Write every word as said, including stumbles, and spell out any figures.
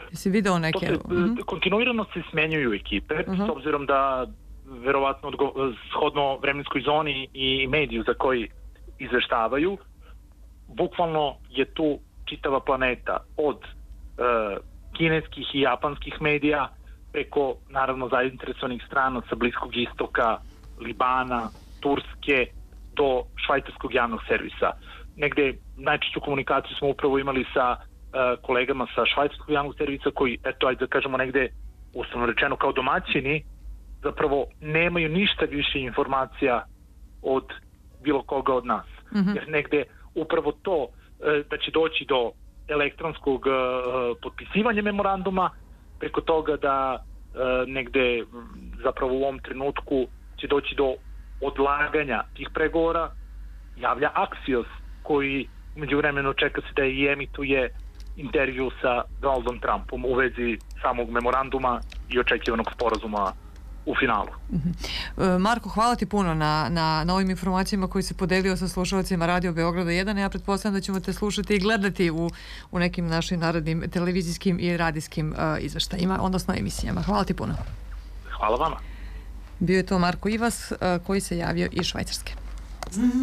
Jesi video neke? To se, uh-huh. Kontinuirano se smenjuju ekipe, uh-huh. s obzirom da verovatno odgo- shodno vremenskoj zoni i mediju za koji izveštavaju, bukvalno je tu čitava planeta od uh, kineskih i japanskih medija preko, naravno, zainteresovanih strana sa Bliskog istoka, Libana, Turske, do švajcarskog javnog servisa. Negde najčešću komunikaciju smo upravo imali sa uh, kolegama sa švajcarskog javnog servisa koji, eto, ajde da kažemo negde, uslovno rečeno kao domaćini, zapravo nemaju ništa više informacija od bilo koga od nas. Mm-hmm. Jer negde upravo to uh, da će doći do elektronskog uh, potpisivanja memoranduma, preko toga da uh, negde zapravo u ovom trenutku će doći do odlaganja tih pregovora, javlja Axios, koji među vremenu čeka se da i emituje intervju sa Donaldom Trumpom u vezi samog memoranduma i očekivanog sporazuma u finalu. Mm-hmm. Marko, hvala ti puno na, na, na ovim informacijama koji se podelio sa slušalcima Radio Beograda jedan. Ja pretpostavljam da ćemo te slušati i gledati u, u nekim našim narodnim televizijskim i radijskim uh, izveštajima, odnosno emisijama. Hvala ti puno. Hvala vama. Bio je to Marko Ivas uh, koji se javio iz Švajcarske.